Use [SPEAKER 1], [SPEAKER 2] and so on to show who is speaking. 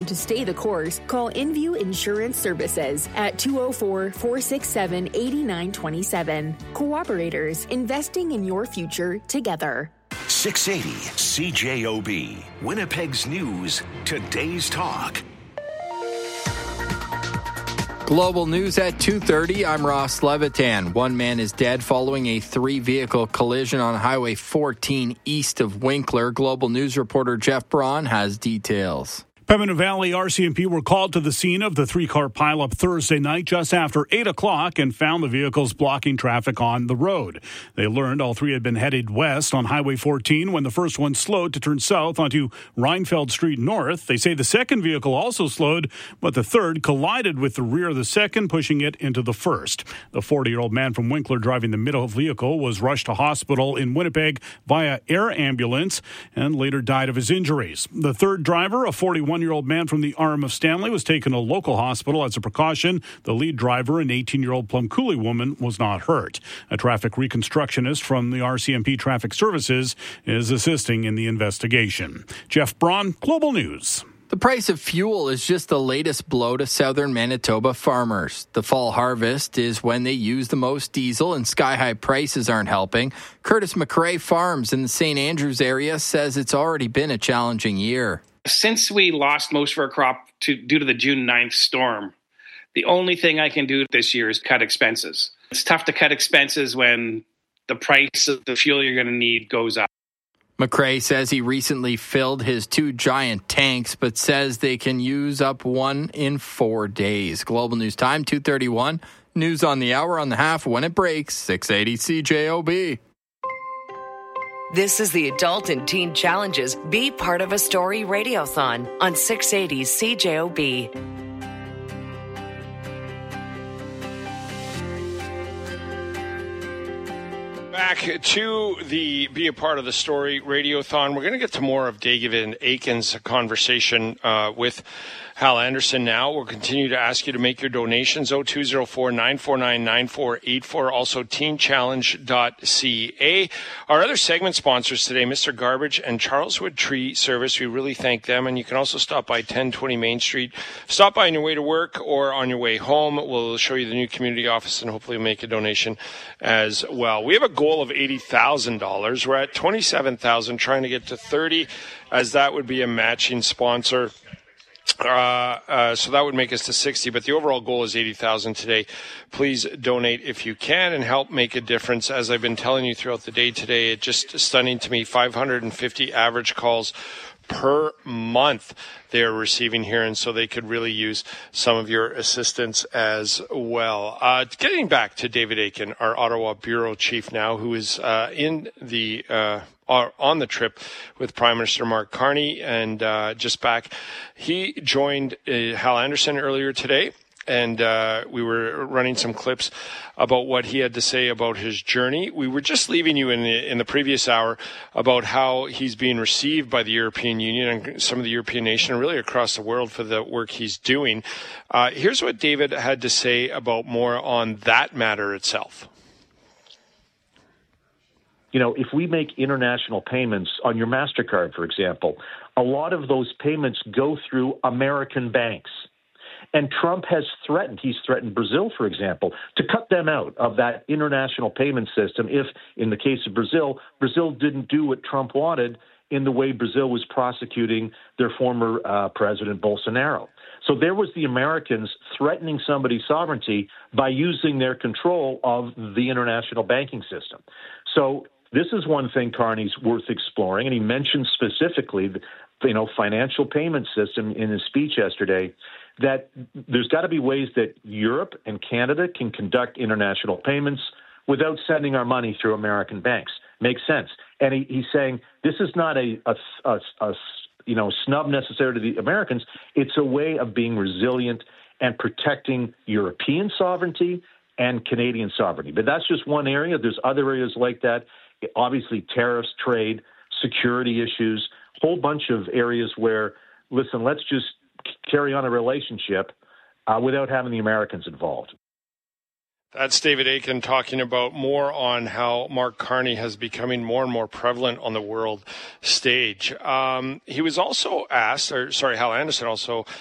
[SPEAKER 1] to stay the course, call InView Insurance Services at 204-467-8927. Cooperators, investing in your future together.
[SPEAKER 2] 680 CJOB, Winnipeg's News, today's talk.
[SPEAKER 3] Global news at 2:30. I'm Ross Levitan. One man is dead following a 3-vehicle collision on Highway 14 east of Winkler. Global news reporter Jeff Braun has details.
[SPEAKER 4] Pembina Valley RCMP were called to the scene of the 3-car pileup Thursday night just after 8 o'clock and found the vehicles blocking traffic on the road. They learned all 3 had been headed west on Highway 14 when the first one slowed to turn south onto Reinfeld Street North. They say the second vehicle also slowed, but the third collided with the rear of the second, pushing it into the first. The 40-year-old man from Winkler driving the middle vehicle was rushed to hospital in Winnipeg via air ambulance and later died of his injuries. The third driver, a 41-year-old man from the Arm of Stanley, was taken to a local hospital as a precaution. The lead driver, an 18-year-old Plum Coulee woman, was not hurt. A traffic reconstructionist from the RCMP Traffic Services is assisting in the investigation. Jeff Braun, Global News.
[SPEAKER 3] The price of fuel is just the latest blow to southern Manitoba farmers. The fall harvest is when they use the most diesel, and sky-high prices aren't helping. Curtis McRae Farms in the St. Andrews area says it's already been a challenging year.
[SPEAKER 5] Since we lost most of our crop due to the June 9th storm, the only thing I can do this year is cut expenses. It's tough to cut expenses when the price of the fuel you're going to need goes up.
[SPEAKER 3] McRae says he recently filled his 2 giant tanks, but says they can use up 1 in 4 days. Global News Time, 2:31. News on the hour, on the half when it breaks, 680 CJOB.
[SPEAKER 6] This is the Adult and Teen Challenges Be Part of a Story Radiothon on 680 CJOB.
[SPEAKER 7] Back to the Be a Part of the Story Radiothon. We're going to get to more of David Aiken's conversation with Hal Anderson now. We'll continue to ask you to make your donations, 0204-949-9484, also teenchallenge.ca. Our other segment sponsors today, Mr. Garbage and Charleswood Tree Service. We really thank them. And you can also stop by 1020 Main Street. Stop by on your way to work or on your way home. We'll show you the new community office and hopefully make a donation as well. We have a goal of $80,000. We're at $27,000, trying to get to 30, as that would be a matching sponsor. So that would make us to 60, but the overall goal is 80,000 today. Please donate if you can and help make a difference. As I've been telling you throughout the day today, it's just stunning to me, 550 average calls per month they're receiving here, and so they could really use some of your assistance as well. Getting back to David Aiken, our Ottawa Bureau Chief now, who is on the trip with Prime Minister Mark Carney, and just back. He joined Hal Anderson earlier today, and we were running some clips about what he had to say about his journey. We were just leaving you in the previous hour about how he's being received by the European Union and some of the European nations, really across the world, for the work he's doing. Here's what David had to say about more on that matter itself.
[SPEAKER 8] You know, if we make international payments on your MasterCard, for example, a lot of those payments go through American banks. And Trump has he's threatened Brazil, for example, to cut them out of that international payment system if, in the case of Brazil, Brazil didn't do what Trump wanted in the way Brazil was prosecuting their former president, Bolsonaro. So there was the Americans threatening somebody's sovereignty by using their control of the international banking system. So this is one thing Carney's worth exploring, and he mentioned specifically the financial payment system in his speech yesterday, that there's got to be ways that Europe and Canada can conduct international payments without sending our money through American banks. Makes sense. And he's saying this is not a snub necessary to the Americans. It's a way of being resilient and protecting European sovereignty and Canadian sovereignty. But that's just one area. There's other areas like that. Obviously, tariffs, trade, security issues, whole bunch of areas where, listen, let's just carry on a relationship without having the Americans involved.
[SPEAKER 7] That's David Aiken talking about more on how Mark Carney has becoming more and more prevalent on the world stage. He was also asked, Hal Anderson also